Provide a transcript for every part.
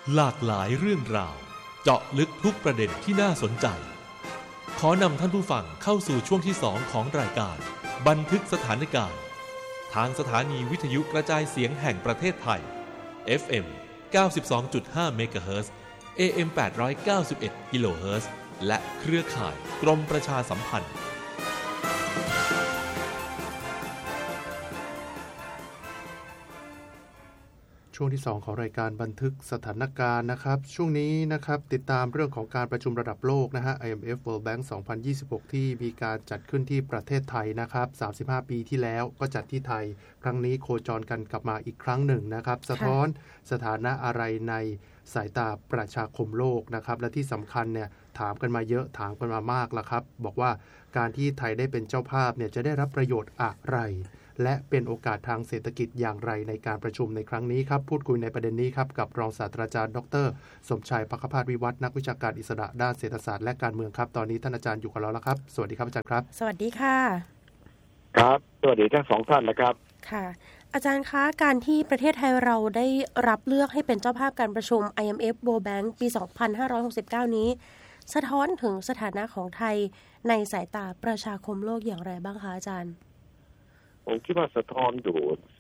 หลากหลายเรื่องราวเจาะลึกทุกประเด็นที่น่าสนใจขอนำท่านผู้ฟังเข้าสู่ช่วงที่2ของรายการบันทึกสถานการณ์ทางสถานีวิทยุกระจายเสียงแห่งประเทศไทย FM 92.5 เมกะเฮิรตซ์ AM 891 กิโลเฮิรตซ์และเครือข่ายกรมประชาสัมพันธ์ช่วงที่2ของรายการบันทึกสถานการณ์นะครับช่วงนี้นะครับติดตามเรื่องของการประชุมระดับโลกนะฮะ IMF World Bank 2026 ที่มีการจัดขึ้นที่ประเทศไทยนะครับ35 ปีที่แล้วก็จัดที่ไทยครั้งนี้โคจรกันกลับมาอีกครั้งหนึ่งนะครับสะท้อนสถานะอะไรในสายตาประชาคมโลกนะครับและที่สำคัญเนี่ยถามกันมาเยอะถามกันมามากแล้วครับบอกว่าการที่ไทยได้เป็นเจ้าภาพเนี่ยจะได้รับประโยชน์อะไรและเป็นโอกาสทางเศรษฐกิจอย่างไรในการประชุมในครั้งนี้ครับพูดคุยในประเด็นนี้ครับกับรองศาสตราจารย์ดร.สมชาย ภัคพาสวิวัฒน์นักวิชาการอิสระด้านเศรษฐศาสตร์และการเมืองครับตอนนี้ท่านอาจารย์อยู่กับเราแล้วครับสวัสดีครับอาจารย์ครับสวัสดีค่ะครับสวัสดีทั้งสองท่านนะครับค่ะอาจารย์คะการที่ประเทศไทยเราได้รับเลือกให้เป็นเจ้าภาพการประชุม IMF World Bank ปี 2569 นี้สะท้อนถึงสถานะของไทยในสายตาประชาคมโลกอย่างไรบ้างคะอาจารย์ผมคิดว่าสะท้อนอยู่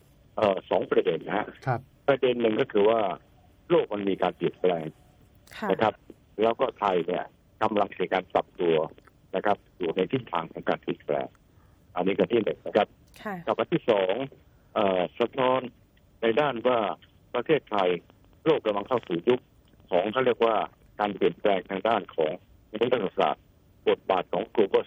2ประเด็นนะครับประเด็นหนึ่งก็คือว่าโลกมันมีการเปลี่ยนแปลงนะครับแล้วก็ไทยเนี่ยกำลังในการปรับตัวนะครับอยู่ในทิศทางของการเปลี่ยนแปลงอันนี้ก็ที่หนึ่งนะครับกับอันที่สองสะท้อนในด้านว่าประเทศไทยโลกกำลังเข้าสู่ยุคของเขาเรียกว่าการเปลี่ยนแปลงทางด้านของภูมิรัฐศาสตร์บทบาทของ Global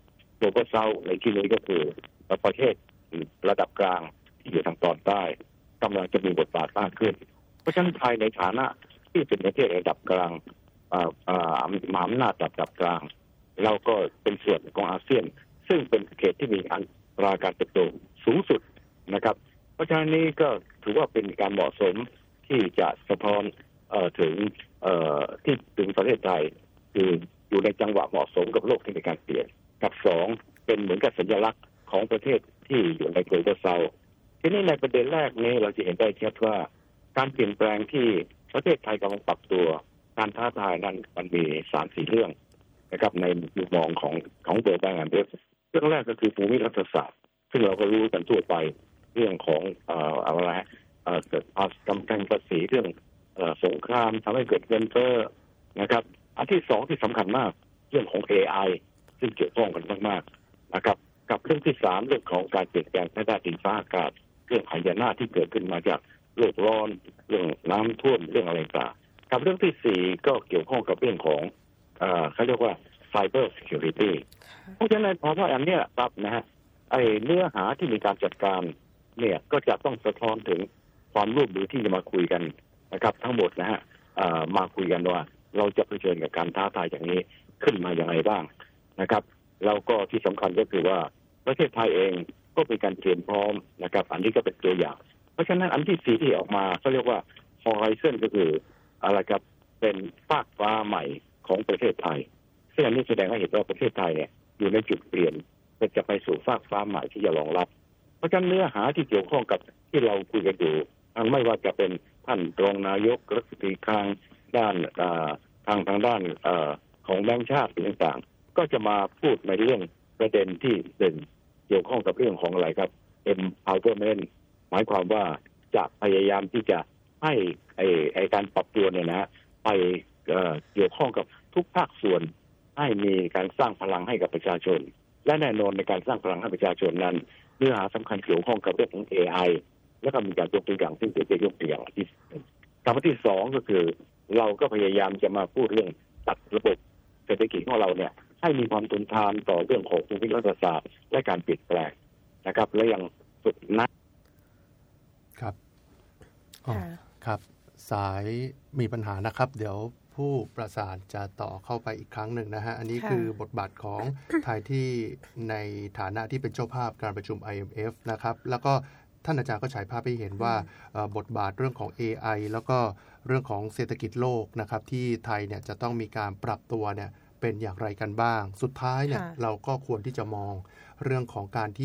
South ในที่นี้ก็คือประเทศระดับกลางที่อยู่ทางตอนใต้กำลังจะมีบทบาทมากขึ้นเพราะฉะนั้นไทยในฐานะที่เป็นประเทศระดับกลางมหาอำนาจระดับกลางเราก็เป็นส่วนของอาเซียนซึ่งเป็นเขตที่มีอัตราการเติบโตสูงสุดนะครับเพราะฉะนั้นนี้ก็ถือว่าเป็นการเหมาะสมที่จะสะท้อนถึงที่ถึงประเทศไทยคืออยู่ในจังหวะเหมาะสมกับโลกที่มีการเปลี่ยนกับสองเป็นเหมือนกับสัญลักษณ์ของประเทศที่อยู่ในGlobal Southทีนี้ในประเด็นแรกนี้เราจะเห็นได้ชัดว่าการเปลี่ยนแปลงที่ประเทศไทยกำลังปรับตัวการท้าทายนั้นมันมี 3-4 เรื่องนะครับในมุมมองของWorld Bank IMFเรื่องแรกก็คือภูมิรัฐศาสตร์ซึ่งเราก็รู้กันทั่วไปเรื่องของอะไรเกิดกำแพงภาษีเรื่องสงครามทำให้เกิดเงินเฟ้อนะครับอันที่สองที่สำคัญมากเรื่องของ AI ซึ่งเกี่ยวข้องกันมากๆนะครับกับเรื่องที่สามเรื่องของการเปลี่ยนแปลงทางด้านดินฟ้าอากาศเรื่องหายนะที่เกิดขึ้นมาจากโลกร้อนเรื่องน้ำท่วมเรื่องอะไรต่างกับเรื่องที่สี่ก็เกี่ยวข้องกับเรื่องของเขาเรียกว่า Cyber Security เพราะฉะนั้นพอว่าอันเนี้ยปั๊บนะฮะไอ้เนื้อหาที่มีการจัดการเนี่ยก็จะต้องสะท้อนถึงความร่วมมือที่จะมาคุยกันนะครับทั้งหมดนะฮะมาคุยกันว่าเราจะเผชิญกับการท้าทายอย่างนี้ขึ้นมาอย่างไรบ้างนะครับแล้วก็ที่สำคัญก็คือว่าประเทศไทยเองก็เป็นการเตรียมพร้อมนะครับอันนี้ก็เป็นตัวอย่างเพราะฉะนั้นอันที่สี่ที่ออกมาเขาเรียกว่า Horizon ก็คืออะไรครับเป็นฟากฟ้าใหม่ของประเทศไทยซึ่งอันนี้แสดงให้เห็นว่าประเทศไทยเนี่ยอยู่ในจุดเปลี่ยนจะไปสู่ฟากฟ้าใหม่ที่จะรองรับเพราะฉะนั้นเนื้อหาที่เกี่ยวข้องกับที่เราคุยกันอยู่ไม่ว่าจะเป็นท่านรองนายกรัฐมนตรีคลังด้านทางด้านของแบงก์ชาติต่างๆก็จะมาพูดในเรื่องประเด็นที่เป็นเกี่ยวข้องกับเรื่องของอะไรครับ empowerment หมายความว่าจะพยายามที่จะให้ไอการปรับตัวเนี่ยนะไปเกี่ยวข้องกับทุกภาคส่วนให้มีการสร้างพลังให้กับประชาชนและแน่นอนในการสร้างพลังให้ประชาชนนั้นเนื้อหาสำคัญเกี่ยวข้องกับเรื่องของ AI แล้วก็มีการยกตัวอย่างซึ่งจะยกตัวอย่างที่การที่สองก็คือเราก็พยายามจะมาพูดเรื่องตัดระบบเศรษฐกิจของเราเนี่ยให้มีความทนทานต่อเรื่องของภูมิรัฐศาสตร์และการเปลี่ยนแปลงนะครับและยังสุดนะครับครับสายมีปัญหานะครับเดี๋ยวผู้ประสานจะต่อเข้าไปอีกครั้งหนึ่งนะฮะอันนี้คือบทบาทของไทยที่ในฐานะที่เป็นเจ้าภาพการประชุม IMF นะครับแล้วก็ท่านอาจารย์ก็ฉายภาพให้เห็นว่าบทบาทเรื่องของ AI แล้วก็เรื่องของเศรษฐกิจโลกนะครับที่ไทยเนี่ยจะต้องมีการปรับตัวเนี่ยเป็นอย่างไรกันบ้างสุดท้ายเนี่ยเราก็ควรที่จะมองเรื่องของการที่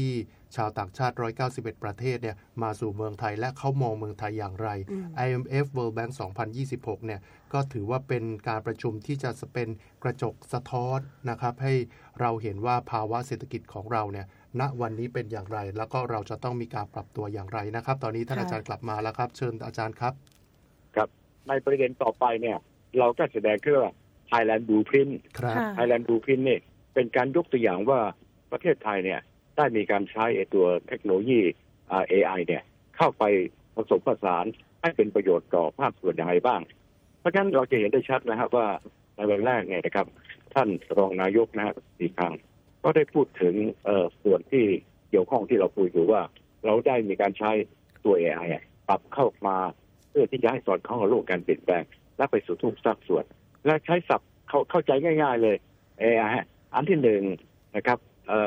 ชาวต่างชาติ191ประเทศเนี่ยมาสู่เมืองไทยและเขามองเมืองไทยอย่างไร IMF World Bank 2026เนี่ยก็ถือว่าเป็นการประชุมที่จะเป็นกระจกสะท้อนนะครับให้เราเห็นว่าภาวะเศรษฐกิจของเราเนี่ยณวันนี้เป็นอย่างไรแล้วก็เราจะต้องมีการปรับตัวอย่างไรนะครับตอนนี้ท่านอาจารย์กลับมาแล้วครับเชิญอาจารย์ครับครับในประเด็นต่อไปเนี่ยเราก็แสดงเรื่อง Thailand Blueprint Thailand Blueprint นี่เป็นการยกตัวอย่างว่าประเทศไทยเนี่ยได้มีการใช้ตัวเทคโนโลยี AI เนี่ยเข้าไปผสมผสานให้เป็นประโยชน์ต่อภาคส่วนอย่างไรบ้างเพราะฉะนั้นเราจะเห็นได้ชัดนะครับว่าในวันแรกเนี่ยนะครับท่านรองนายกนะครับอีกครั้งก็ได้พูดถึงส่วนที่เกี่ยวข้องที่เราคุยอยู่ว่าเราได้มีการใช้ตัว AI ปรับเข้ามาเพื่อที่จะให้สอดคล้องกับโลกการเปลี่ยนแปลงและไปสู่ทุกภาคส่วนและใช้ศัพท์เข้าใจง่ายๆเลย AI อันที่หนึ่งนะครับ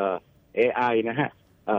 AI นะฮะ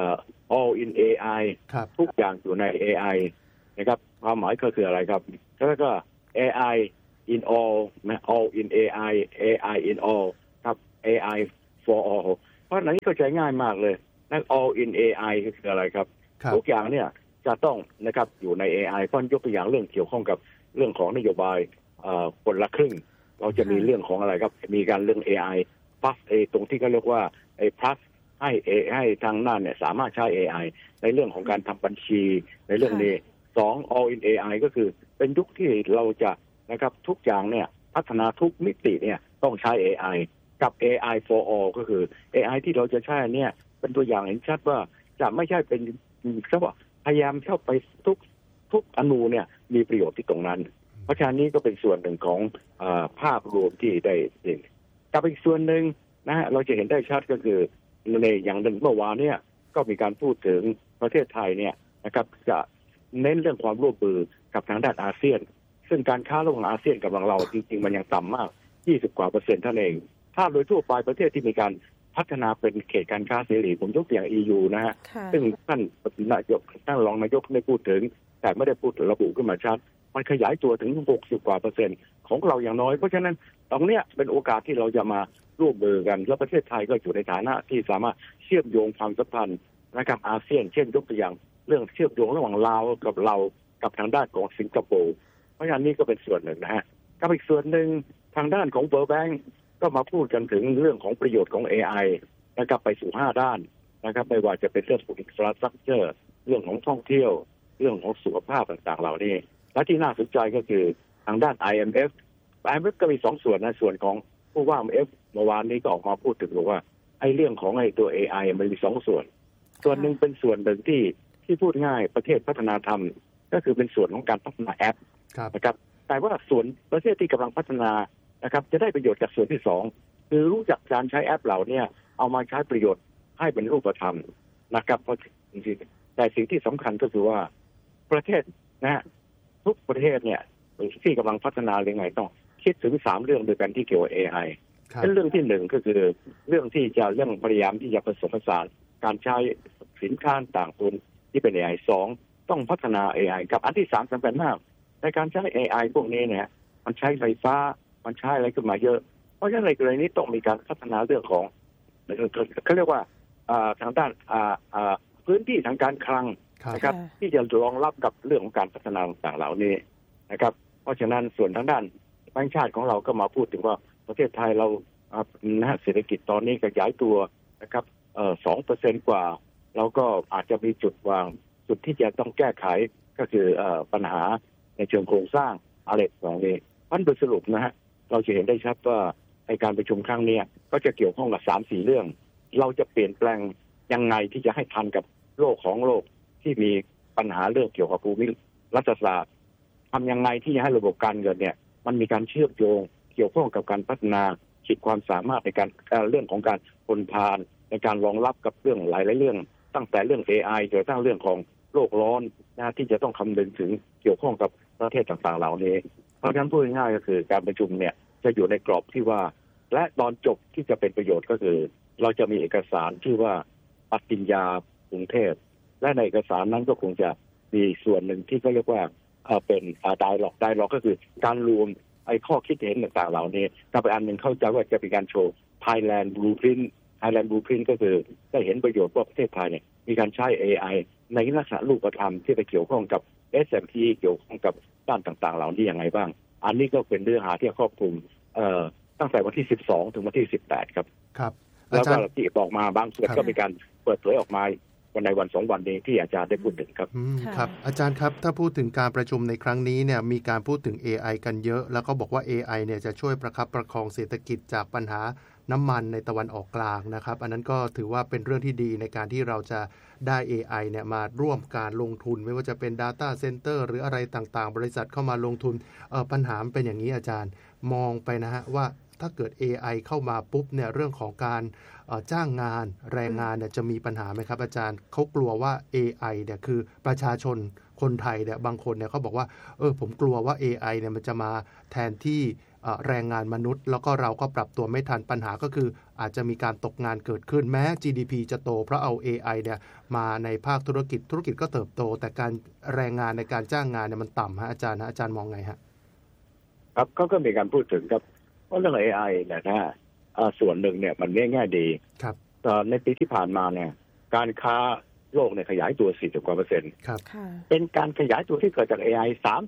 all in AI ทุกอย่างอยู่ใน AI นะครับความหมายก็คืออะไรครับแล้วก็ AI in all นะ all in AI AI in all ครับ AI for all เพราะฉะนั้นเข้าใจง่ายมากเลยนั่น all in AI ก็คืออะไรครับทุกอย่างเนี่ยจะต้องนะครับอยู่ใน AI เพราะยกตัวอย่างเรื่องเกี่ยวข้องกับเรื่องของนโยบายคนละครึ่งเราจะมีเรื่องของอะไรครับมีการเรื่อง AI plus ตรงที่เขาเรียกว่าplus ให้ทางนั้นเนี่ยสามารถใช้ AI ในเรื่องของการทำบัญชีในเรื่องนี้2 all in AI ก็คือเป็นยุคที่เราจะนะครับทุกอย่างเนี่ยพัฒนาทุกมิติเนี่ยต้องใช้ AI กับ AI for all ก็คือ AI ที่เราจะใช้เนี่ยเป็นตัวอย่างเห็นชัดว่าจะไม่ใช่เป็นเขาบอกพยายามเข้าไปทุกอนูเนี่ยมีประโยชน์ที่ตรงนั้นเพราะฉะนั้นนี้ก็เป็นส่วนหนึ่งของภาพรวมที่ได้เห็นกับอีกส่วนหนึ่งนะฮะเราจะเห็นได้ชัดก็คือในอย่างหนึ่งเมื่อวานเนี่ยก็มีการพูดถึงประเทศไทยเนี่ยนะครับจะเน้นเรื่องความร่วมมือกับทางด้านอาเซียนซึ่งการค้าระหว่างอาเซียนกับเราจริงๆมันยังต่ำมาก20%กว่าเท่านั้นเองถ้าโดยทั่วไปประเทศที่มีการพัฒนาเป็นเขตการค้าเสรีผมยกตัวอย่าง EU นะฮะซึ่งท่านรองนายกได้พูดถึงแต่ไม่ได้พูดระบุขึ้นมาชัดมันขยายตัวถึง60%กว่าของเราอย่างน้อยเพราะฉะนั้นตรงเนี้ยเป็นโอกาสที่เราจะมาร่วมมือกันแล้วประเทศไทยก็อยู่ในฐานะที่สามารถเชื่อมโยงความสัมพันธ์นะครับอาเซียนเช่นยกตัวอย่างเรื่องเชื่อมโยงระหว่างลาวกับเรากับทางด้านของสิงคโปร์เพราะฉะนั้นนี่ก็เป็นส่วนหนึ่งนะฮะกับอีกส่วนหนึ่งทางด้านของ World Bank ก็มาพูดกันถึงเรื่องของประโยชน์ของ AI นะครับไปสู่5ด้านนะครับไม่ว่าจะเป็นเรื่องของ infrastructure เรื่องของท่องเที่ยวเรื่องของสุขภาพต่างๆเหล่านี้และที่น่าสนใจก็คือทางด้าน IMF ก็มี2ส่วนนะส่วนของผู้ว่า IMF เมื่อวานนี้ก็ออกมาพูดถึงว่าไอ้เรื่องของไอ้ตัว AI มันมี2ส่วนหนึ่งเป็นส่วนหนึ่งที่พูดง่ายประเทศพัฒนาทำก็คือเป็นส่วนของการพัฒนาแอปนะครับแต่ว่าส่วนประเทศที่กำลังพัฒนานะครับจะได้ประโยชน์จากส่วนที่2คือรู้จักการใช้แอปเหล่านี้เอามาใช้ประโยชน์ให้เป็นรูปธรรมนะครับเพราะจริงๆแต่สิ่งที่สำคัญก็คือว่าประเทศนะทุกประเทศเนี่ยที่กำลังพัฒนายังไงต้องคิดถึง3เรื่องด้วยกันที่เกี่ยวกับ AI เรื่องที่1ก็คือเรื่องที่จะพยายามที่จะผสมผสานการใช้สินค้าต่างๆที่เป็น AI 2ต้องพัฒนา AI กับอันที่3สำคัญมากในการใช้ AI พวกนี้เนี่ยมันใช้ไฟฟ้ามันใช้อะไรขึ้นมาเยอะเพราะฉะนั้นในกรณีนี้ต้องมีการพัฒนาเรื่องของเขาเรียกว่าทางด้านพื้นที่ทางการคลังนะครับที่จะรองรับกับเรื่องของการพัฒนาต่างๆเหล่านี้นะครับเพราะฉะนั้นส่วนทางด้านแบงก์ชาติของเราก็มาพูดถึงว่าประเทศไทยเราเศรษฐกิจตอนนี้ขยายตัวนะครับ2% กว่าเราก็อาจจะมีจุดที่จะต้องแก้ไขก็คือปัญหาในเชิงโครงสร้างอะไรแบบนี้เพราะโดยสรุปนะฮะเราจะเห็นได้ชัดว่าในการประชุมครั้งนี้ก็จะเกี่ยวข้องกับ 3-4 เรื่องเราจะเปลี่ยนแปลงยังไงที่จะให้ทันกับโลกที่มีปัญหาเรื่องเกี่ยวกับภูมิรัฐศาสตร์ทำยังไงที่จะให้ระบบการเงินเนี่ยมันมีการเชื่อมโยงเกี่ยวข้องกับการพัฒนาขีดความสามารถในการเรื่องของการทนทานในการรองรับกับเรื่องหลายๆเรื่องตั้งแต่เรื่อง AI จนกระทั่งเรื่องของโลกร้อนนะที่จะต้องคำนึงถึงเกี่ยวข้องกับประเทศต่างๆเหล่านี้เพราะฉะนั้นพูดง่ายๆก็คือการประชุมเนี่ยจะอยู่ในกรอบที่ว่าและตอนจบที่จะเป็นประโยชน์ก็คือเราจะมีเอกสารชื่อว่าปฏิญญากรุงเทพและในเอกสารนั้นก็คงจะมีส่วนหนึ่งที่เขาเรียกว่าเป็นdialogue ก็คือการรวมไอ้ข้อคิดเห็นต่างๆเหล่านี้ถ้าไปอันหนึ่งเข้าใจว่าจะเป็นการโชว์ Thailand Blueprint ก็คือได้เห็นประโยชน์ว่าประเทศไทยเนี่ยมีการใช้ AI ในลักษณะรูปธรรมที่ไปเกี่ยวข้องกับ SMT เกี่ยวข้องกับด้านต่างๆเหล่านี้ยังไงบ้างอันนี้ก็เป็นเนื้อหาที่ครอบคลุมตั้งแต่วันที่12ถึงวันที่18ครับครับแล้วก็ที่บอกมาบางส่วนก็มีการเปิดเผยออกมาวันในวัน2วันนี้ที่อาจารย์ได้พูดถึงครับครับอาจารย์ครับถ้าพูดถึงการประชุมในครั้งนี้เนี่ยมีการพูดถึง AI กันเยอะแล้วก็บอกว่า AI เนี่ยจะช่วยประคับประคองเศรษฐกิจจากปัญหาน้ำมันในตะวันออกกลางนะครับอันนั้นก็ถือว่าเป็นเรื่องที่ดีในการที่เราจะได้ AI เนี่ยมาร่วมการลงทุนไม่ว่าจะเป็น Data Center หรืออะไรต่างๆบริษัทเข้ามาลงทุนปัญหาเป็นอย่างนี้อาจารย์มองไปนะฮะว่าถ้าเกิด AI เข้ามาปุ๊บเนี่ยเรื่องของการจ้างงานแรงงานเนี่ยจะมีปัญหาไหมครับอาจารย์เขากลัวว่า AI เนี่ยคือประชาชนคนไทยเนี่ยบางคนเนี่ยเขาบอกว่าผมกลัวว่า AI เนี่ยมันจะมาแทนที่แรงงานมนุษย์แล้วก็เราก็ปรับตัวไม่ทันปัญหาก็คืออาจจะมีการตกงานเกิดขึ้นแม้ GDP จะโตเพราะเอา AI เนี่ยมาในภาคธุรกิจก็เติบโตแต่การแรงงานในการจ้างงานเนี่ยมันต่ำฮะอาจารย์มองไงฮะครับก็มีการพูดถึงครับว่าเรื่อง AI เนี่ยนะส่วนหนึ่งเนี่ยมันแง่ดีครับในปีที่ผ่านมาเนี่ยการค้าโลกเนี่ยขยายตัว 40% ครับเป็นการขยายตัวที่เกิดจาก AI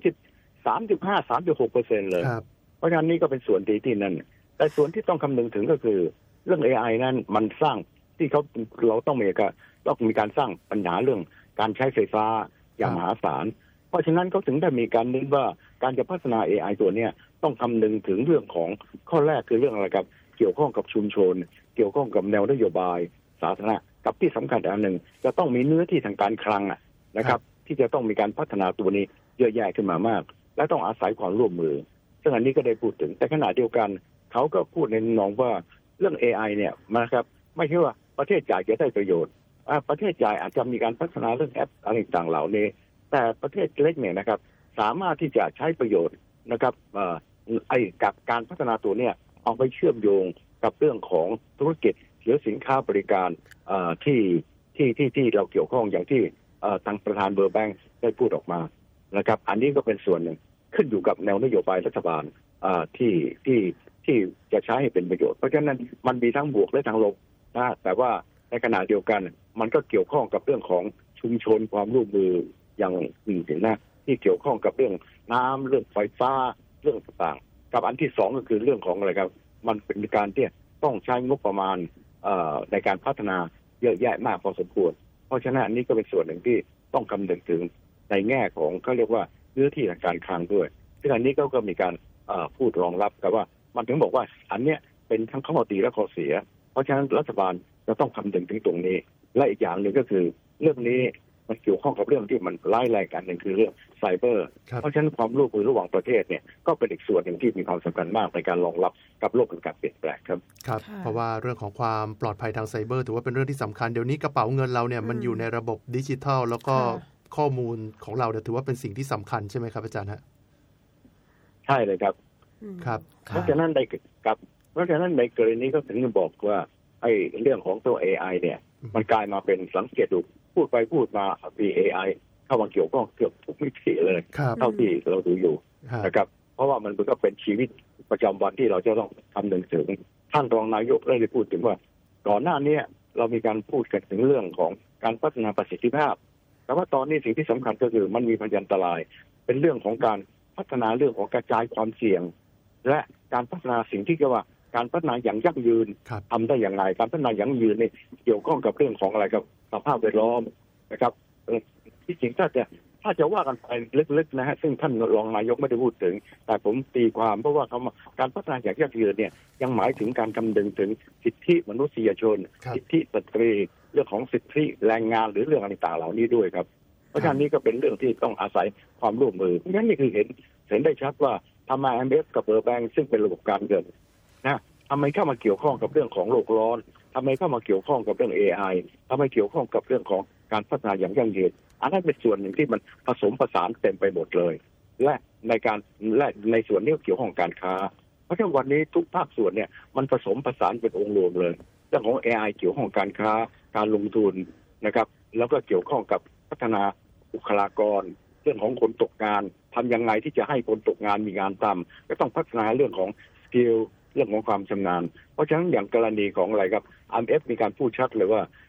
35-36% เลยเพราะฉะนั้นนี่ก็เป็นส่วนดีที่นั่นแต่ส่วนที่ต้องคำนึงถึงก็คือเรื่อง AI นั้นมันสร้างที่เราต้องมีการสร้างปัญหาเรื่องการใช้ไฟฟ้าอย่างมหาศาลเพราะฉะนั้นเขาถึงได้มีการเน้นว่าการจะพัฒนา AI ตัวเนี้ยต้องคำนึงถึงเรื่องของข้อแรกคือเรื่องอะไรครับเกี่ยวข้องกับชุมชนเกี่ยวข้องกับแนวนโยบายสาธารณะกับที่สำคัญอันหนึ่งจะต้องมีเนื้อที่ทางการคลังนะครับที่จะต้องมีการพัฒนาตัวนี้เยอะแยะขึ้นมามากและต้องอาศัยความร่วมมือซึ่งอันนี้ก็ได้พูดถึงแต่ขณะเดียวกันเขาก็พูดในนองว่าเรื่อง AI เนี่ยนะครับไม่ใช่ว่าประเทศจ่ายจะได้ประโยชน์ประเทศจ่ายอาจจะมีการพัฒนาเรื่องแอปอะไรต่างๆเหล่านี้แต่ประเทศเล็กเนี่ยนะครับสามารถที่จะใช้ประโยชน์นะครับกับการพัฒนาตัวเนี่ยเอาไปเชื่อมโยงกับเรื่องของธุรกิจหรือสินค้าบริการที่เราเกี่ยวข้องอย่างที่ทางประธานเบอร์แบงค์ได้พูดออกมานะครับอันนี้ก็เป็นส่วนหนึ่งขึ้นอยู่กับแนวนโยบายรัฐบาลที่จะใช้ให้เป็นประโยชน์เพราะฉะนั้นมันมีทั้งบวกและทั้งลบนะแต่ว่าในขณะเดียวกันมันก็เกี่ยวข้องกับเรื่องของชุมชนความร่วมมืออย่างอื่นนะที่เกี่ยวข้องกับเรื่องน้ำเรื่องไฟฟ้าเรื่องต่างๆกับอันที่สองก็คือเรื่องของอะไรครับมันเป็นการที่ต้องใช้งบประมาณในการพัฒนาเยอะแยะมากพอสมควรเพราะฉะนั้นอันนี้ก็เป็นส่วนหนึ่งที่ต้องคำนึงถึงในแง่ของเขาเรียกว่าเนื้อที่ทางการคลังด้วยซึ่งอันนี้ก็มีการพูดรองรับกับว่ามันถึงบอกว่าอันเนี้ยเป็นทั้งข้อดีและข้อเสียเพราะฉะนั้นรัฐบาลจะต้องคำนึงถึงตรงนี้และอีกอย่างหนึ่งก็คือเรื่องนี้มันเกี่ยวข้องกับเรื่องที่มันร้ายแรงกันหนึ่งคือเรื่องไซเบอร์เพราะฉะนั้นความร่วมมือระหว่างประเทศเนี่ยก็เป็นอีกส่วนหนึ่งที่มีความสำคัญมากในการรองรับกับโลกแห่งการเปลี่ยนแปลงครับเพราะว่าเรื่องของความปลอดภัยทางไซเบอร์ถือว่าเป็นเรื่องที่สำคัญเดี๋ยวนี้กระเป๋าเงินเราเนี่ยมันอยู่ในระบบดิจิทัลแล้วก็ข้อมูลของเราเนี่ยถือว่าเป็นสิ่งที่สำคัญใช่ไหมครับอาจารย์ฮะใช่เลยครับครับเพราะฉะนั้นในกรณีก็ถึงจะบอกว่าไอ้เรื่องของตัว AI เนี่ยมันกลายมาเป็นสังเกตดูพูดไปพูดมามี AI เข้ามาเกี่ยวข้องเกือบทุกมิติเลยเท่าที่เราดูอยู่นะครับเพราะว่ามันก็เป็นชีวิตประจำวันที่เราจะต้องคำนึงถึงท่านรองนายกได้พูดถึงว่าก่อนหน้านี้เรามีการพูดกันถึงเรื่องของการพัฒนาประสิทธิภาพแต่ว่าตอนนี้สิ่งที่สำคัญก็คือมันมีพยันตรายเป็นเรื่องของการพัฒนาเรื่องของกระจายความเสี่ยงและการพัฒนาสิ่งที่เรียกว่าการพัฒนาอย่างยั่งยืนทำได้อย่างไรการพัฒนาอย่างยั่งยืนเนี่ยเกี่ยวข้องกับเรื่องของอะไรครับสภาพแวดล้อมนะครับที่จริงถ้าจะว่ากันไปลึกๆนะฮะซึ่งท่านรองนายกไม่ได้พูดถึงแต่ผมตีความเพราะว่าการพัฒนาอย่างยั่งยืนเนี่ยยังหมายถึงการคำนึงถึงสิทธิมนุษยชนสิทธิสตรีเรื่องของสิทธิแรงงานหรือเรื่องต่างๆเหล่านี้ด้วยครับเพราะฉะนั้นนี่ก็เป็นเรื่องที่ต้องอาศัยความร่วมมือเพราะฉะนั้นนี่คือเห็นได้ชัดว่าทำไม IMF กับ World Bank ซึ่งเป็นระบบการเงินนะทำไมเข้ามาเกี่ยวข้องกับเรื่องของโลกร้อนทำไมเข้ามาเกี่ยวข้องกับเรื่อง AI ทำไมเกี่ยวข้องกับเรื่องของการพัฒนาอย่างยั่งยืนอันนั้นเป็นส่วนหนึ่งที่มันผสมผสานเต็มไปหมดเลยและในส่วนนี้เกี่ยวข้องการค้าเพราะฉะนั้นวันนี้ทุกภาคส่วนเนี่ยมันผสมผสานเป็นองค์รวมเลยเรื่องของ AI เกี่ยวข้องการค้าการลงทุนนะครับแล้วก็เกี่ยวข้องกับพัฒนาบุคลากรเรื่องของคนตกงานทำยังไงที่จะให้คนตกงานมีงานทำก็ต้องพัฒนาเรื่องของสกิลเรื่องของความชำนาญเพราะฉะนั้นอย่างกรณีของอะไรครับ IMF มีการพูดชัดเลยว่า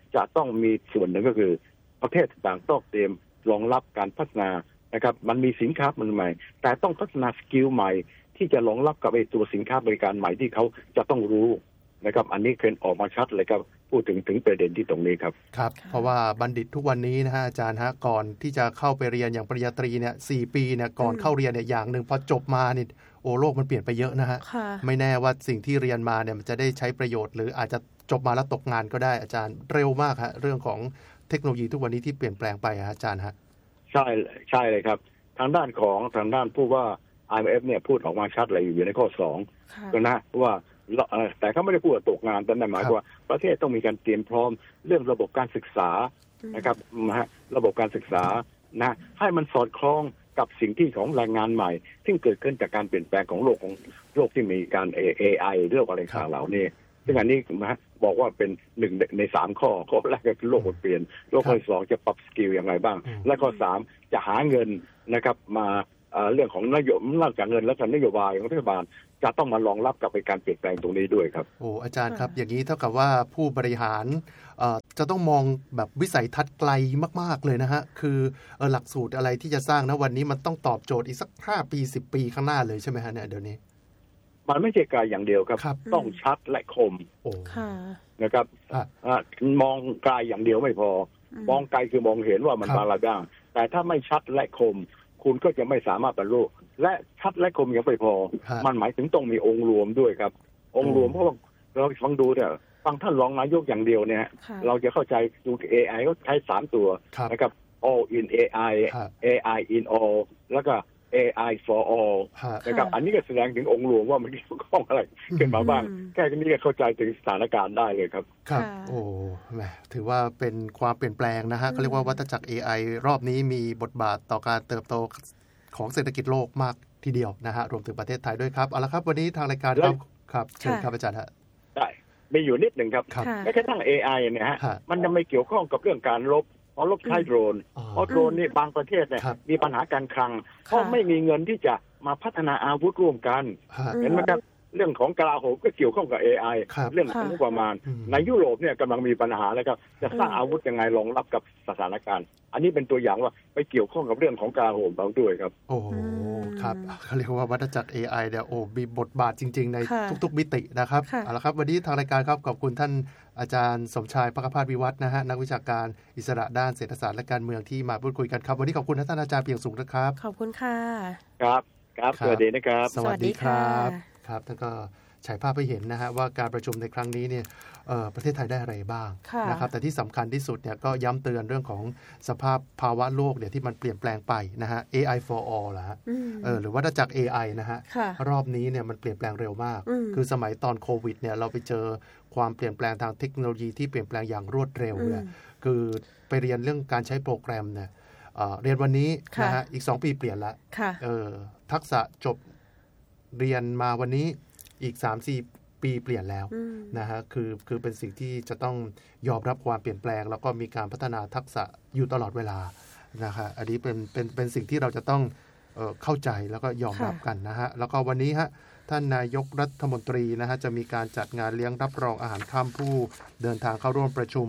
จะต้องมีส่วนหนึ่งก็คือประเทศต่างๆต้องเตรียมรองรับการพัฒนานะครับมันมีสินค้าใหม่แต่ต้องพัฒนาสกิลใหม่ที่จะรองรับกับไอ้ตัวสินค้าบริการใหม่ที่เขาจะต้องรู้นะครับอันนี้เคยออกมาชัดเลยครับพูดถึงประเด็นที่ตรงนี้ครับครับเพราะว่าบัณฑิตทุกวันนี้นะฮะอาจารย์ฮะก่อนที่จะเข้าไปเรียนอย่างปริญญาตรีเนี่ย4 ปีเนี่ยก่อนเข้าเรียนเนี่ยอย่างนึงพอจบมานี่โอ้โลกมันเปลี่ยนไปเยอะนะฮะไม่แน่ว่าสิ่งที่เรียนมาเนี่ยมันจะได้ใช้ประโยชน์หรืออาจจะจบมาแล้วตกงานก็ได้อาจารย์เร็วมากฮะเรื่องของเทคโนโลยีทุกวันนี้ที่เปลี่ยนแปลงไปอาจารย์ฮะใช่เลยครับทางด้านผู้ว่า IMF เนี่ยพูดออกมาชัดเลยอยู่ในข้อ2ก็นะว่าแต่เขาไม่ได้พูดตกงานแต่หมายว่าประเทศต้องมีการเตรียมพร้อมเรื่องระบบการศึกษานะครับระบบการศึกษานะให้มันสอดคล้องกับสิ่งที่ของแรงงานใหม่ที่เกิดขึ้นจากการเปลี่ยนแปลงของโลกที่มีการ AI เรื่องอะไรต่างๆเหล่านี้ซึ่งอันนี้บอกว่าเป็น1 ใน 3 ข้อแรกก็คือโลกมันเปลี่ยนโลกข้อ2จะปรับสกิลอย่างไรบ้างและข้อ3จะหาเงินนะครับมาเรื่องของนอกจากเงินแล้วก็นโยบายของรัฐบาลจะต้องมารองรับกับการเปลี่ยนแปลงตรงนี้ด้วยครับโอ้อาจารย์ครับอย่างนี้เท่ากับว่าผู้บริหารจะต้องมองแบบวิสัยทัศน์ไกลมากๆเลยนะฮะคือหลักสูตรอะไรที่จะสร้างนะวันนี้มันต้องตอบโจทย์อีกสัก5 ปี10 ปีข้างหน้าเลยใช่ไหมฮะเนี่ยเดี๋ยวนี้มันไม่ใช่ไกลอย่างเดียวครับต้องชัดและคมนะครับมองไกลอย่างเดียวไม่พอมองไกลคือมองเห็นว่ามันอะไรบ้างแต่ถ้าไม่ชัดและคมคุณก็จะไม่สามารถบรรลุและชัดและคมยังไม่พอมันหมายถึงต้องมีองค์รวมด้วยครับองค์รวมเพราะว่าเราฟังดูเนี่ยฟังท่านรองนายกอย่างเดียวเนี่ยเราจะเข้าใจดู AI ก็ใช้3 ตัวนะครับ all in AI AI in all แล้วก็ AI for all นะครับอันนี้ก็แสดงถึงองค์รวมว่ามันมีข้ออะไรขึ้นมาบ้างแค่นี้ก็เข้าใจถึงสถานการณ์ได้เลยครับครับโอ้แหมถือว่าเป็นความเปลี่ยนแปลงนะฮะเขาเรียกว่าวัฏจักร AI รอบนี้มีบทบาทต่อการเติบโตของเศรษฐกิจโลกมากทีเดียวนะฮะรวมถึงประเทศไทยด้วยครับเอาละครับวันนี้ทางรายการครับเชิญครับอาจารย์ฮะได้มีอยู่นิดหนึ่งครับแม้กระทั่ง AI เนี่ยฮะมันจะไม่เกี่ยวข้องกับเรื่องการลบใช้โดรนเพราะโดรนนี่บางประเทศเนี่ยมีปัญหาการคลังเพราะไม่มีเงินที่จะมาพัฒนาอาวุธร่วมกันเห็นไหมครับเรื่องของกลาโหมก็เกี่ยวข้องกับ AI เรื่องของงบประมาณในยุโรปเนี่ยกำลังมีปัญหาแล้วครับจะสร้างอาวุธยังไงรองรับกับสถานการณ์อันนี้เป็นตัวอย่างว่าไปเกี่ยวข้องกับเรื่องของกลาโหมเราด้วยครับโอ้ครับเขาเรียกว่าวัฏจักร AI เนี่ยโอ้มีบทบาทจริงๆในทุกๆมิตินะครับเอาละครับวันนี้ทางรายการครับขอบคุณท่านอาจารย์สมชายภคภาสวิวัฒน์นะฮะนักวิชาการอิสระด้านเศรษฐศาสตร์และการเมืองที่มาพูดคุยกันครับวันนี้ขอบคุณท่านอาจารย์เพียงสูงนะครับขอบคุณค่ะครับสวัสดีนะครับสวัสดีครับครับท่านก็ฉายภาพให้เห็นนะฮะว่าการประชุมในครั้งนี้เนี่ยประเทศไทยได้อะไรบ้างนะครับแต่ที่สำคัญที่สุดเนี่ยก็ย้ำเตือนเรื่องของสภาพภาวะโลกเนี่ยที่มันเปลี่ยนแปลงไปนะฮะ AI for all ล่ะฮะหรือว่าจาก AI นะฮะรอบนี้เนี่ยมันเปลี่ยนแปลงเร็วมากคือสมัยตอนโควิดเนี่ยเราไปเจอความเปลี่ยนแปลงทางเทคโนโลยีที่เปลี่ยนแปลงอย่างรวดเร็วเนี่ยคือไปเรียนเรื่องการใช้โปรแกรมเนี่ยเรียนวันนี้นะฮะอีก2 ปีเปลี่ยนละทักษะจบเรียนมาวันนี้อีก 3-4 ปีเปลี่ยนแล้วนะฮะคือเป็นสิ่งที่จะต้องยอมรับความเปลี่ยนแปลงแล้วก็มีการพัฒนาทักษะอยู่ตลอดเวลานะฮะอันนี้เป็นสิ่งที่เราจะต้องเข้าใจแล้วก็ยอมรับกันนะฮะแล้วก็วันนี้ฮะท่านนายกรัฐมนตรีนะฮะจะมีการจัดงานเลี้ยงรับรองอาหารค่ำผู้เดินทางเข้าร่วมประชุม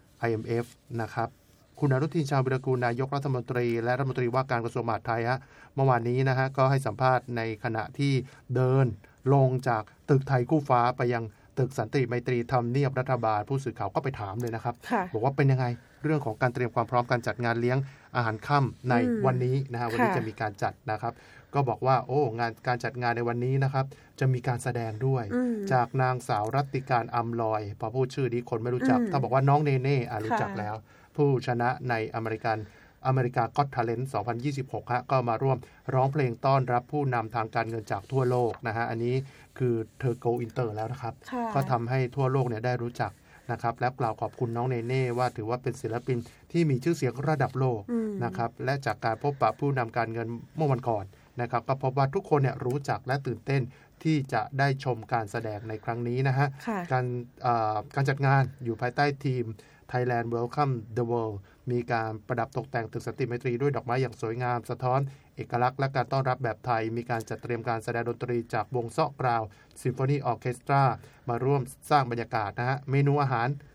IMF นะครับคุณอนุทินชาญวิรากูลนายกรัฐมนตรีและรัฐมนตรีว่าการกระทรวงมหาดไทยฮะเมื่อวานนี้นะฮะก็ให้สัมภาษณ์ในขณะที่เดินลงจากตึกไทยคู่ฟ้าไปยังตึกสันติไมตรีทำเนียบรัฐบาลผู้สื่อข่าวก็ไปถามเลยนะครับบอกว่าเป็นยังไงเรื่องของการเตรียมความพร้อมการจัดงานเลี้ยงอาหารค่ำในวันนี้นะฮะวันนี้จะมีการจัดนะครับก็บอกว่าโอ้งานการจัดงานในวันนี้นะครับจะมีการแสดงด้วยจากนางสาวรัตติการอำลอยพอพูดชื่อนี้คนไม่รู้จักถ้าบอกว่าน้องเนเน่รู้จักแล้วผู้ชนะในอเมริกาก็อต Talent 2026 ฮะก็มาร่วมร้องเพลงต้อนรับผู้นำทางการเงินจากทั่วโลกนะฮะอันนี้คือเธอ Go Inter แล้วนะครับก็ทำให้ทั่วโลกเนี่ยได้รู้จักนะครับและกล่าวขอบคุณน้องเนเน่ว่าถือว่าเป็นศิลปินที่มีชื่อเสียงระดับโลกนะครับและจากการพบปะผู้นำการเงินเมื่อวันก่อนนะครับก็พบว่าทุกคนเนี่ยรู้จักและตื่นเต้นที่จะได้ชมการแสดงในครั้งนี้นะฮะการจัดงานอยู่ภายใต้ทีมThailand Welcome the World มีการประดับตกแต่งตึกสันติไมตรีด้วยดอกไม้อย่างสวยงามสะท้อนเอกลักษณ์และการต้อนรับแบบไทยมีการจัดเตรียมการแสดงดนตรีจากวงเซาะกราวซิมโฟนีออร์เคสตรามาร่วมสร้างบรรยากาศนะฮะเมนูอาหาร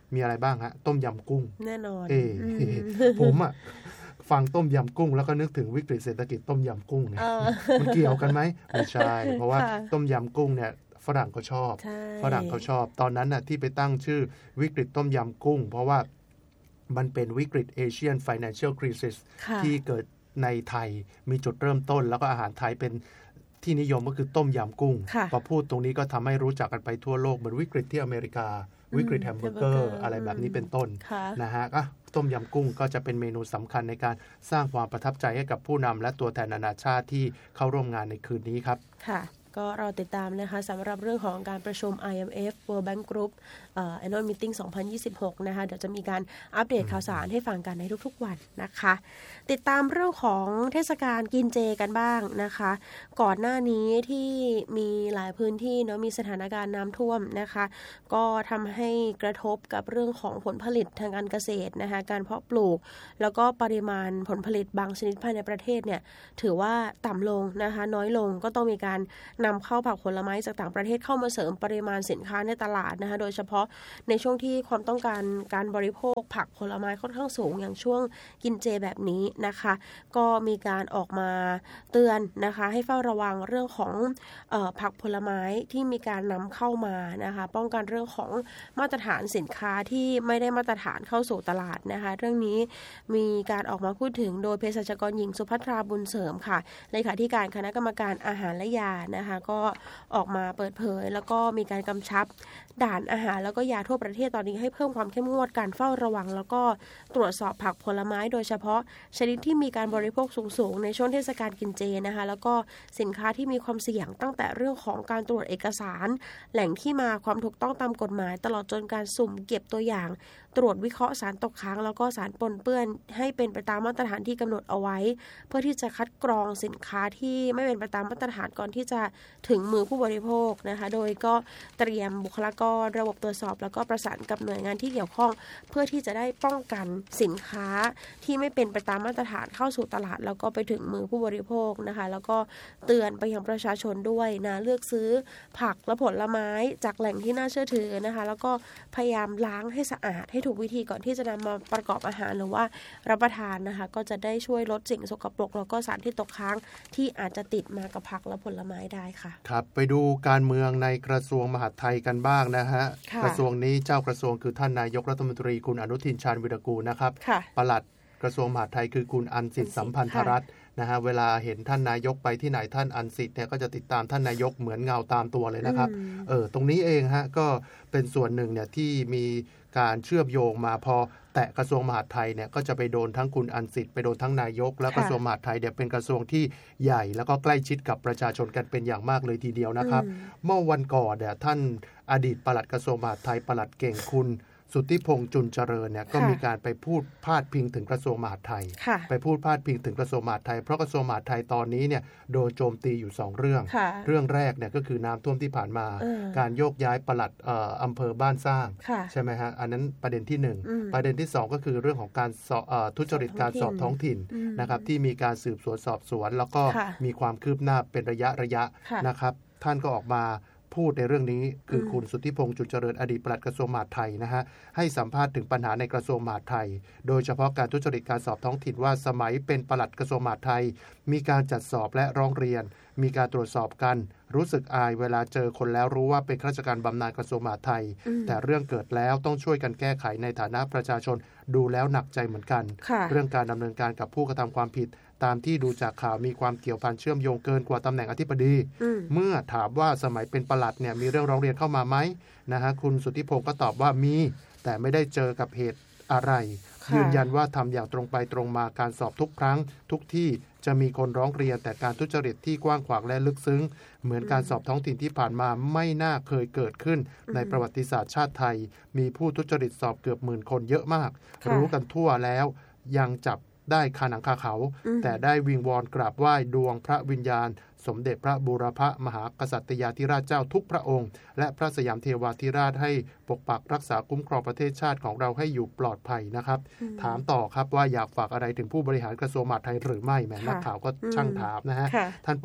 มีอะไรบ้างฮะต้มยำกุ้งแน่นอนผมฟังต้มยำกุ้งแล้วก็นึกถึงวิกฤตเศรษฐกิจต้มยำกุ้งเนี่ยมันเกี่ยวกันไหมไม่ใช่เพราะว่าต้มยำกุ้งเนี่ยฝรั่งเขาชอบตอนนั้นน่ะที่ไปตั้งชื่อวิกฤตต้มยำกุ้งเพราะว่ามันเป็นวิกฤต Asian Financial Crisis ที่เกิดในไทยมีจุดเริ่มต้นแล้วก็อาหารไทยเป็นที่นิยมก็คือต้มยำกุ้งพอพูดตรงนี้ก็ทำให้รู้จักกันไปทั่วโลกเหมือนวิกฤตที่อเมริกาวิกฤตแฮมเบอร์เกอร์อะไรแบบนี้เป็นต้นนะฮะต้มยำกุ้งก็จะเป็นเมนูสำคัญในการสร้างความประทับใจให้กับผู้นำและตัวแทนนานาชาติที่เข้าร่วมงานในคืนนี้ครับค่ะก็เราติดตามนะคะสำหรับเรื่องของการประชุม IMF World Bank Group Annual Meeting 2026 นะคะเดี๋ยวจะมีการอัปเดตข่าวสารให้ฟังกันในทุกๆวันนะคะติดตามเรื่องของเทศกาลกินเจกันบ้างนะคะก่อนหน้านี้ที่มีหลายพื้นที่เนาะมีสถานการณ์น้ำท่วมนะคะก็ทำให้กระทบกับเรื่องของผลผลิตทางการเกษตรนะคะการเพาะปลูกแล้วก็ปริมาณผลผลิตบางชนิดภายในประเทศเนี่ยถือว่าต่ำลงนะคะน้อยลงก็ต้องมีการนำเข้าผักผลไม้จากต่างประเทศเข้ามาเสริมปริมาณสินค้าในตลาดนะคะโดยเฉพาะในช่วงที่ความต้องการการบริโภคผักผลไม้ค่อนข้างสูงอย่างช่วงกินเจแบบนี้นะคะก็มีการออกมาเตือนนะคะให้เฝ้าระวังเรื่องของผักผลไม้ที่มีการนำเข้ามานะคะป้องกันเรื่องของมาตรฐานสินค้าที่ไม่ได้มาตรฐานเข้าสู่ตลาดนะคะเรื่องนี้มีการออกมาพูดถึงโดยเภสัชกรหญิงสุภัทราบุญเสริมค่ะเลขาธิการคณะกรรมการอาหารและยานะคะก็ออกมาเปิดเผยแล้วก็มีการกำชับด่านอาหารแล้วก็ยาทั่วประเทศตอนนี้ให้เพิ่มความเข้มงวดการเฝ้าระวังแล้วก็ตรวจสอบผักผลไม้โดยเฉพาะชนิดที่มีการบริโภคสูงๆในช่วงเทศกาลกินเจนะคะแล้วก็สินค้าที่มีความเสี่ยงตั้งแต่เรื่องของการตรวจเอกสารแหล่งที่มาความถูกต้องตามกฎหมายตลอดจนการสุ่มเก็บตัวอย่างตรวจวิเคราะห์สารตกค้างแล้วก็สารปนเปื้อนให้เป็นไปตามมาตรฐานที่กำหนดเอาไว้เพื่อที่จะคัดกรองสินค้าที่ไม่เป็นไปตามมาตรฐานก่อนที่จะถึงมือผู้บริโภคนะคะโดยก็เตรียมบุคลากรระบบตรวจสอบแล้วก็ประสานกับหน่วยงานที่เกี่ยวข้องเพื่อที่จะได้ป้องกันสินค้าที่ไม่เป็นไปตามมาตรฐานเข้าสู่ตลาดแล้วก็ไปถึงมือผู้บริโภคนะคะแล้วก็เตือนไปยังประชาชนด้วยนะเลือกซื้อผักและผลไม้จากแหล่งที่น่าเชื่อถือนะคะแล้วก็พยายามล้างให้สะอาดให้ถูกวิธีก่อนที่จะนำมาประกอบอาหารหรือว่ารับประทานนะคะก็จะได้ช่วยลดสิ่งสกปรกแล้วก็สารที่ตกค้างที่อาจจะติดมากับผักและผลไม้ได้ค่ะครับไปดูการเมืองในกระทรวงมหาดไทยกันบ้างนะฮะกระทรวงนี้เจ้ากระทรวงคือท่านนายกรัฐมนตรีคุณอนุทินชาญวิรากูลนะครับปลัดกระทรวงมหาดไทยคือคุณอันสิทธิ์สัมพันธรัตน์นะฮะเวลาเห็นท่านนายกไปที่ไหนท่านอันสิทธิ์เนี่ยก็จะติดตามท่านนายกเหมือนเงาตามตัวเลยนะครับตรงนี้เองฮะก็เป็นส่วนหนึ่งเนี่ยที่มีการเชื่อมโยงมาพอแตะกระทรวงมหาดไทยเนี่ยก็จะไปโดนทั้งคุณอันสิทธิ์ไปโดนทั้งนายกแล้วกระทรวงมหาดไทยเนี่ยเป็นกระทรวงที่ใหญ่แล้วก็ใกล้ชิดกับประชาชนกันเป็นอย่างมากเลยทีเดียวนะครับเมื่อวันก่อนเนี่ยท่านอดีตปลัดกระทรวงมหาดไทยปลัดเก่งคุณสุทธิพงษ์จุลเจริญเนี่ยก็มีการไปพูดพาดพิงถึงกระทรวงมหาดไทยไปพูดพาดพิงถึงกระทรวงมหาดไทยเพราะกระทรวงมหาดไทยตอนนี้เนี่ยโดนโจมตีอยู่2เรื่องแรกเนี่ยก็คือน้ำท่วมที่ผ่านมาการโยกย้ายปลัดอำเภอบ้านสร้างใช่ไหมฮะอันนั้นประเด็นที่1ประเด็นที่2ก็คือเรื่องของการทุจริตการสอบท้องถิ่นนะครับที่มีการสืบสวนสอบสวนแล้วก็มีความคืบหน้าเป็นระยะนะครับท่านก็ออกมาพูดในเรื่องนี้คือคุณสุทธิพงษ์จุลเจริญอดีตปลัดกระทรวงมหาดไทยนะฮะให้สัมภาษณ์ถึงปัญหาในกระทรวงมหาดไทยโดยเฉพาะการทุจริตการสอบท้องถิ่นว่าสมัยเป็นปลัดกระทรวงมหาดไทยมีการจัดสอบและร้องเรียนมีการตรวจสอบกันรู้สึกอายเวลาเจอคนแล้วรู้ว่าเป็นข้าราชการบำนาญกระทรวงมหาดไทยแต่เรื่องเกิดแล้วต้องช่วยกันแก้ไขในฐานะประชาชนดูแล้วหนักใจเหมือนกันเรื่องการดำเนินการกับผู้กระทำความผิดตามที่ดูจากข่าวมีความเกี่ยวพันเชื่อมโยงเกินกว่าตำแหน่งอธิบดีเมื่อถามว่าสมัยเป็นปลัดเนี่ยมีเรื่องร้องเรียนเข้ามาไหมนะฮะคุณสุทธิพงษ์ก็ตอบว่ามีแต่ไม่ได้เจอกับเหตุอะไรยืนยันว่าทำอย่างตรงไปตรงมาการสอบทุกครั้งทุกที่จะมีคนร้องเรียนแต่การทุจริตที่กว้างขวางและลึกซึ้งเหมือนการสอบท้องถิ่นที่ผ่านมาไม่น่าเคยเกิดขึ้นในประวัติศาสตร์ชาติไทยมีผู้ทุจริตสอบเกือบ10,000 คนเยอะมากรู้กันทั่วแล้วยังจับได้คาหนังคาเขาแต่ได้วิงวอนกราบไหว้ดวงพระวิญญาณสมเด็จพระบูรพมหากษัตริยาธิราชเจ้าทุกพระองค์และพระสยามเทวาธิราชให้ปกปักรักษาคุ้มครองประเทศชาติของเราให้อยู่ปลอดภัยนะครับถามต่อครับว่าอยากฝากอะไรถึงผู้บริหารกระทรวงมหาดไทยหรือไม่แม่นักข่าวก็ช่างถามนะฮะท่านปลัด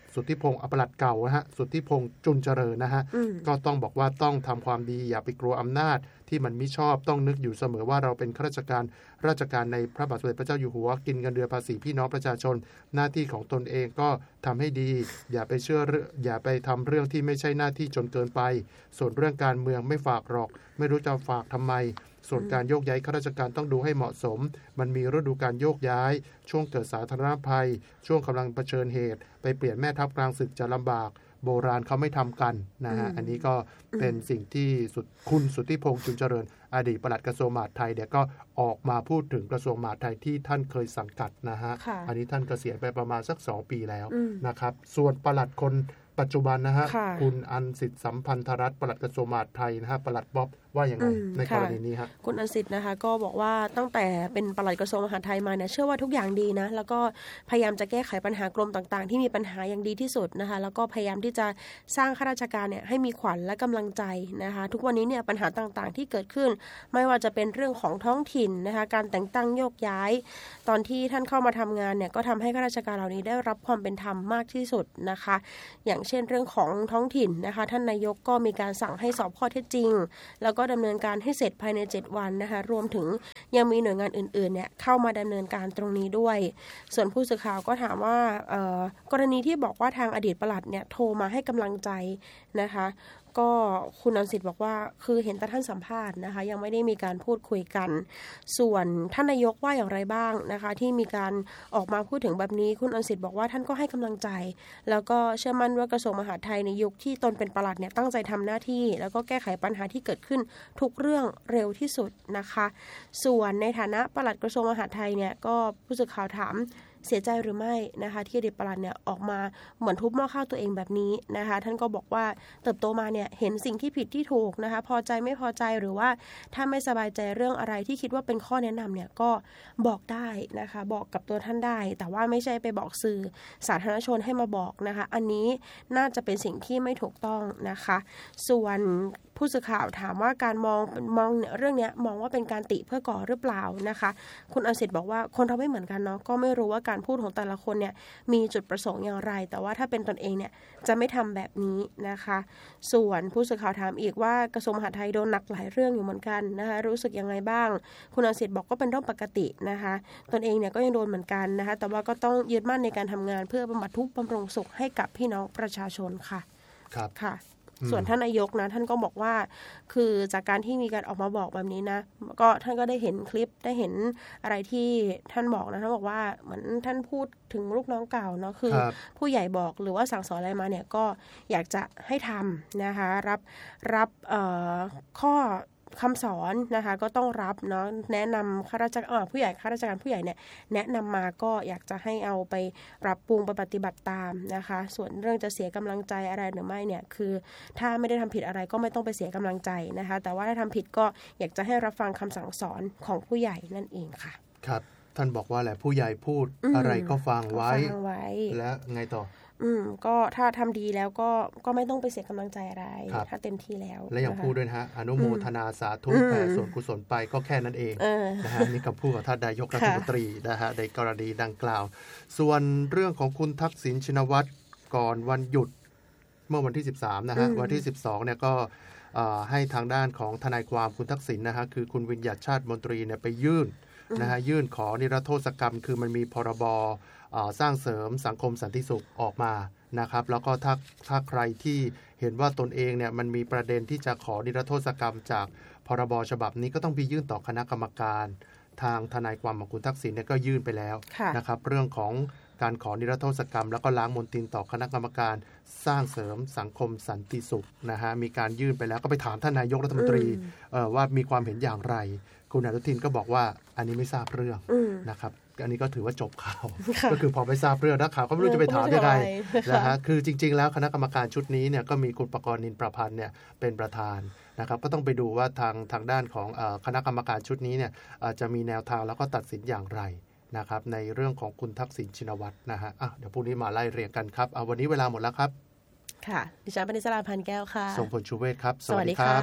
สุทธิพงศ์ปลัดเก่านะฮะสุทธิพงศ์จุนเจริญนะฮะก็ต้องบอกว่าต้องทำความดีอย่าไปกลัวอำนาจที่มันไม่ชอบต้องนึกอยู่เสมอว่าเราเป็นข้าราชการในพระบาทสมเด็จพระเจ้าอยู่หัวกินเงินเดือนภาษีพี่น้องประชาชนหน้าที่ของตนเองก็ทำให้ดีอย่าไปทำเรื่องที่ไม่ใช่หน้าที่จนเกินไปส่วนเรื่องการเมืองไม่ฝากหรอกไม่รู้จะฝากทำไมส่วนการโยกย้ายข้าราชการต้องดูให้เหมาะสมมันมีฤดูการโยกย้ายช่วงเกิดสาธารณภัยช่วงกำลังเผชิญเหตุไปเปลี่ยนแม่ทัพกลางศึกจะลำบากโบราณเขาไม่ทำกันนะฮะอันนี้ก็เป็นสิ่งที่คุณสุทธิพงษ์จุนเจริญอดีตปลัดกระทรวงมหาดไทยเนี่ยก็ออกมาพูดถึงกระทรวงมหาดไทยที่ท่านเคยสังกัดนะฮะอันนี้ท่านเกษียณไปประมาณสัก2 ปีแล้วนะครับส่วนปลัดคนปัจจุบันนะฮะคุณอันสิทธิ์สัมพันธรัตน์ปลัดกระทรวงมหาดไทยนะฮะปลัดบ๊อบว่าอย่างไรในกรณีนี้ครับคุณอันสิทธิ์นะคะก็บอกว่าตั้งแต่เป็นปลัดกระทรวงมหาดไทยมาเนี่ยเชื่อว่าทุกอย่างดีนะแล้วก็พยายามจะแก้ไขปัญหากรมต่างๆที่มีปัญหาอย่างดีที่สุดนะคะแล้วก็พยายามที่จะสร้างข้าราชการเนี่ยให้มีขวัญและกำลังใจนะคะทุกวันนี้เนี่ยปัญหาต่างๆที่เกิดขึ้นไม่ว่าจะเป็นเรื่องของท้องถิ่นนะคะการแต่งตั้งโยกย้ายตอนที่ท่านเข้ามาทำงานเนี่ยก็ทำให้ข้าราชการเหล่านี้ได้รับความเป็นธรรมมากที่สุดนะคะอย่างเช่นเรื่องของท้องถิ่นนะคะท่านนายกก็มีการสั่งให้สอบข้อเท็จจริงแล้วก็ดำเนินการให้เสร็จภายใน7 วันนะคะรวมถึงยังมีหน่วยงานอื่นๆเนี่ยเข้ามาดำเนินการตรงนี้ด้วยส่วนผู้สื่อข่าวก็ถามว่ากรณีที่บอกว่าทางอดีตปลัดเนี่ยโทรมาให้กำลังใจนะคะก็คุณอันสิทธิ์บอกว่าคือเห็นแต่ท่านสัมภาษณ์นะคะยังไม่ได้มีการพูดคุยกันส่วนท่านนายกว่าอย่างไรบ้างนะคะที่มีการออกมาพูดถึงแบบนี้คุณอันสิทธิ์บอกว่าท่านก็ให้กำลังใจแล้วก็เชื่อมั่นว่ากระทรวงมหาดไทยในยุคที่ตนเป็นปลัดเนี่ยตั้งใจทำหน้าที่แล้วก็แก้ไขปัญหาที่เกิดขึ้นทุกเรื่องเร็วที่สุดนะคะส่วนในฐานะปลัดกระทรวงมหาดไทยเนี่ยก็ผู้สื่อข่าวถามเสียใจหรือไม่นะคะที่อดีตปลัดเนี่ยออกมาเหมือนทุบหม้อข้าวตัวเองแบบนี้นะคะท่านก็บอกว่าเติบโตมาเนี่ยเห็นสิ่งที่ผิดที่ถูกนะคะพอใจไม่พอใจหรือว่าถ้าไม่สบายใจเรื่องอะไรที่คิดว่าเป็นข้อแนะนำเนี่ยก็บอกได้นะคะบอกกับตัวท่านได้แต่ว่าไม่ใช่ไปบอกสื่อสาธารณชนให้มาบอกนะคะอันนี้น่าจะเป็นสิ่งที่ไม่ถูกต้องนะคะส่วนผู้สื่อข่าวถามว่าการมองเรื่องนี้มองว่าเป็นการติเพื่อก่อหรือเปล่านะคะคุณอันสิทธิ์บอกว่าคนเราไม่เหมือนกันเนาะก็ไม่รู้ว่าการพูดของแต่ละคนเนี่ยมีจุดประสงค์อย่างไรแต่ว่าถ้าเป็นตนเองเนี่ยจะไม่ทำแบบนี้นะคะส่วนผู้สื่อข่าวถามอีกว่ากระทรวงมหาดไทยโดนหนักหลายเรื่องอยู่เหมือนกันนะคะรู้สึกยังไงบ้างคุณอันสิทธิ์บอกก็เป็นเรื่องปกตินะคะตนเองเนี่ยก็ยังโดนเหมือนกันนะคะแต่ว่าก็ต้องยึดมั่นในการทำงานเพื่อบำบัดทุกข์บำรุงสุขให้กับพี่น้องประชาชนค่ะครับค่ะส่วนท่านนายกนะท่านก็บอกว่าคือจากการที่มีการออกมาบอกแบบนี้นะก็ท่านก็ได้เห็นคลิปได้เห็นอะไรที่ท่านบอกนะท่านบอกว่าเหมือนท่านพูดถึงลูกน้องเก่าเนาะคือผู้ใหญ่บอกหรือว่าสั่งสอนอะไรมาเนี่ยก็อยากจะให้ทำนะคะรับข้อคำสอนนะคะก็ต้องรับเนาะแนะนำข้าราชการผู้ใหญ่ข้าราชการผู้ใหญ่เนี่ยแนะนำมาก็อยากจะให้เอาไปปรับปรุงไปปฏิบัติตามนะคะส่วนเรื่องจะเสียกำลังใจอะไรหรือไม่เนี่ยคือถ้าไม่ได้ทำผิดอะไรก็ไม่ต้องไปเสียกำลังใจนะคะแต่ว่าถ้าทำผิดก็อยากจะให้รับฟังคำสั่งสอนของผู้ใหญ่นั่นเองค่ะครับท่านบอกว่าแหละผู้ใหญ่พูดอะไรก็ฟังไว้และไงต่อก็ถ้าทำดีแล้วก็ไม่ต้องไปเสียกำลังใจอะไรถ้าเต็มที่แล้วและอย่างพูดด้วยนะฮะอนุโมทนาสาธุแผ่ส่วนกุศลไปก็แค่นั้นเองนะฮะนี่คำพูดของท่านนายกรัฐมนตรีนะฮะในกรณีดังกล่าวส่วนเรื่องของคุณทักษิณชินวัตรก่อนวันหยุดเมื่อวันที่13นะฮะวันที่12เนี่ยก็ให้ทางด้านของทนายความคุณทักษิณนะฮะคือคุณวิญญัติชาติมนตรีเนี่ยไปยื่นขอนิรโทษกรรมคือมันมีพรบสร้างเสริมสังคมสันติสุขออกมานะครับแล้วก็ถ้าใครที่เห็นว่าตนเองเนี่ยมันมีประเด็นที่จะขอนิรโทษกรรมจากพรบฉบับนี้ก็ต้องไปยื่นต่อคณะกรรมการทางทนายความของคุณทักษิณเนี่ยก็ยื่นไปแล้วนะครับเรื่องของการขอนิรโทษกรรมแล้วก็ล้างมลทินต่อคณะกรรมการสร้างเสริมสังคมสันติสุขนะฮะมีการยื่นไปแล้วก็ไปถามท่านนายกรัฐมนตรีว่ามีความเห็นอย่างไรคุณอนุทินก็บอกว่าอันนี้ไม่ทราบเรื่องนะครับอันนี้ก็ถือว่าจบข่าวก็คือพอไม่ทราบเรื่องนักข่าวก็ไม่รู้จะไปถามยังไงนะฮะคือจริงๆแล้วคณะกรรมการชุดนี้เนี่ยก็มีคุณปกรณ์นินประพันธ์เนี่ยเป็นประธานนะครับก็ต้องไปดูว่าทางด้านของคณะกรรมการชุดนี้เนี่ยจะมีแนวทางแล้วก็ตัดสินอย่างไรนะครับในเรื่องของคุณทักษิณชินวัตรนะฮะเดี๋ยวพรุ่งนี้มาไล่เรียงกันครับวันนี้เวลาหมดแล้วครับค่ะดิฉันปณิสราพันแก้วค่ะทรงพลชูเวชครับสวัสดีครับ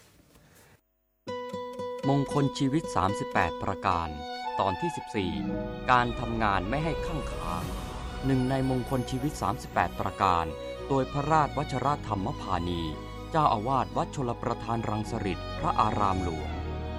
มงคลชีวิต38ประการตอนที่14การทำงานไม่ให้ข้างขาหนึ่งในมงคลชีวิต38ประการโดยพระราชวชรธรรมพานีเจ้าอาวาสวัดชลประทานรังสฤษฎ์พระอารามหลวง